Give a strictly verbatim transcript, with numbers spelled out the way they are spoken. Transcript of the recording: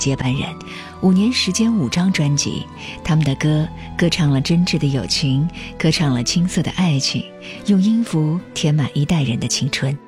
接班人。五年时间五张专辑，他们的歌歌唱了真挚的友情，歌唱了青涩的爱情，用音符填满一代人的青春。